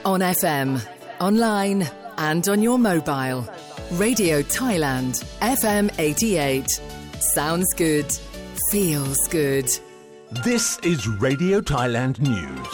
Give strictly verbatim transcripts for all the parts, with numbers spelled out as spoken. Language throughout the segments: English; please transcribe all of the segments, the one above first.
On F M, online and on your mobile. Radio Thailand, F M eighty-eight. Sounds good. Feels good. This is Radio Thailand News.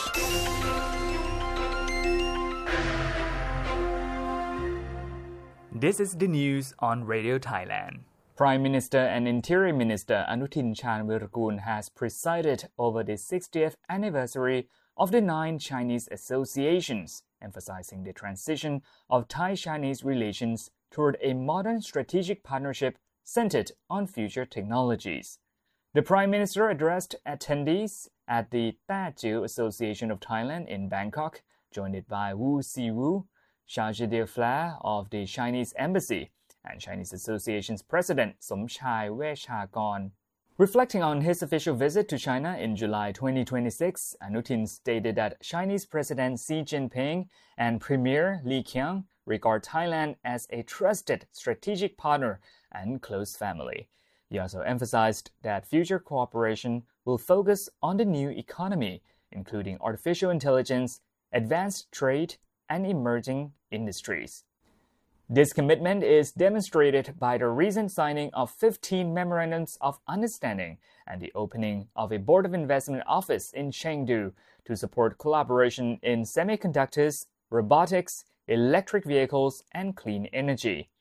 This is the news on Radio Thailand. Prime Minister and Interior Minister Anutin Charnvirakul has presided over the sixtieth anniversary of the nine Chinese associations, emphasizing the transition of Thai-Chinese relations toward a modern strategic partnership centered on future technologies. The Prime Minister addressed attendees at the Ta Chiu Association of Thailand in Bangkok, joined by Wu Siwu, Charge d'Affaires of the Chinese Embassy, and Chinese Association's President Somchai Wechakon. Reflecting on his official visit to China in July twenty twenty-six, Anutin stated that Chinese President Xi Jinping and Premier Li Qiang regard Thailand as a trusted strategic partner and close family. He also emphasized that future cooperation will focus on the new economy, including artificial intelligence, advanced trade, and emerging industries. This commitment is demonstrated by the recent signing of fifteen memorandums of understanding and the opening of a Board of Investment office in Chengdu to support collaboration in semiconductors, robotics, electric vehicles, and clean energy.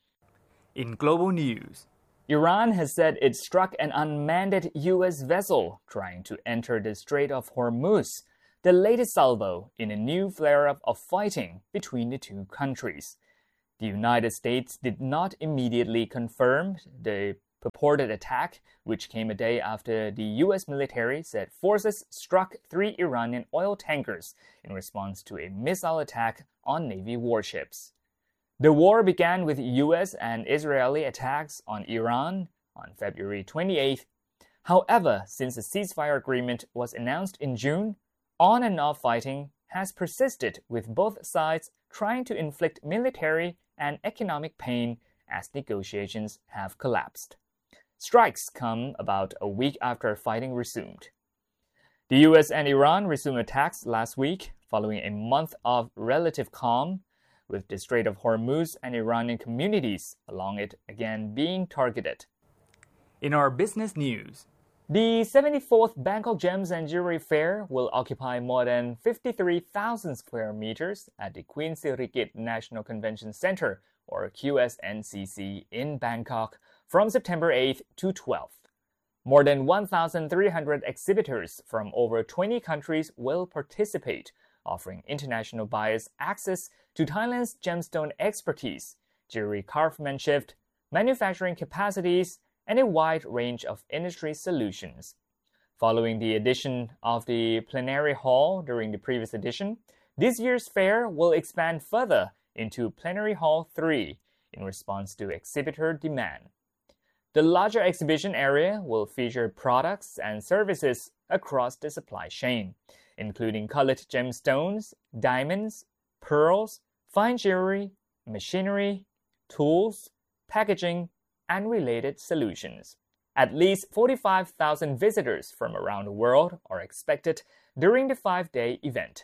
In global news, Iran has said it struck an unmanned U S vessel trying to enter the Strait of Hormuz, the latest salvo in a new flare-up of fighting between the two countries. The United States did not immediately confirm the purported attack, which came a day after the U S military said forces struck three Iranian oil tankers in response to a missile attack on Navy warships. The war began with U S and Israeli attacks on Iran on February twenty-eighth. However, since a ceasefire agreement was announced in June, on and off fighting has persisted, with both sides trying to inflict military and economic pain as negotiations have collapsed. Strikes come about a week after fighting resumed. The U S and Iran resumed attacks last week following a month of relative calm, with the Strait of Hormuz and Iranian communities along it again being targeted. In our business news, the seventy-fourth Bangkok Gems and Jewelry Fair will occupy more than fifty-three thousand square meters at the Queen Sirikit National Convention Center, or Q S N C C, in Bangkok from September eighth to twelfth. More than one thousand three hundred exhibitors from over twenty countries will participate, offering international buyers access to Thailand's gemstone expertise, jewelry craftsmanship, manufacturing capacities, and a wide range of industry solutions. Following the addition of the plenary hall during the previous edition, this year's fair will expand further into Plenary Hall three in response to exhibitor demand. The larger exhibition area will feature products and services across the supply chain, including colored gemstones, diamonds, pearls, fine jewelry, machinery, tools, packaging, and related solutions. At least forty-five thousand visitors from around the world are expected during the five-day event.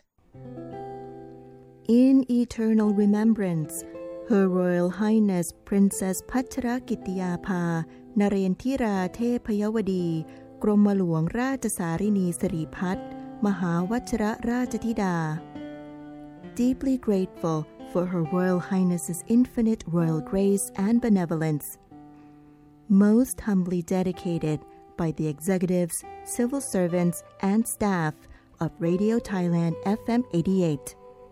In eternal remembrance, Her Royal Highness Princess Pachrakitiyapha Narendra Thepayawadi กรมหลวงราชสารินีสิริพัฒน์มหาวชิรราชธิดา Deeply grateful for Her Royal Highness's infinite royal grace and benevolence. Most humbly dedicated by the executives, civil servants, and staff of Radio Thailand F M eighty-eight.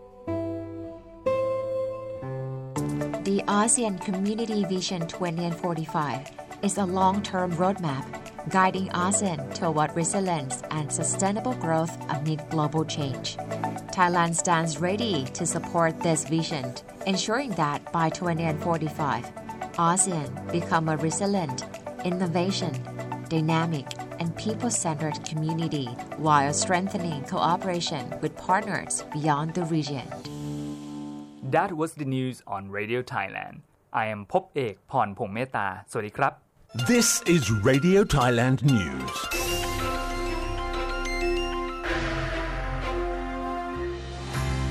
The ASEAN Community Vision twenty forty-five is a long-term roadmap guiding ASEAN toward resilience and sustainable growth amid global change. Thailand stands ready to support this vision, ensuring that by twenty forty-five, ASEAN become a resilient, innovation, dynamic, and people-centered community while strengthening cooperation with partners beyond the region. That was the news on Radio Thailand. I am Pop Ek Pornphongmeta. สวัสดีครับ This is Radio Thailand News.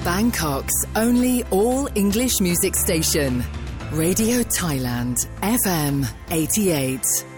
Bangkok's only all-English music station, Radio Thailand, F M eighty-eight.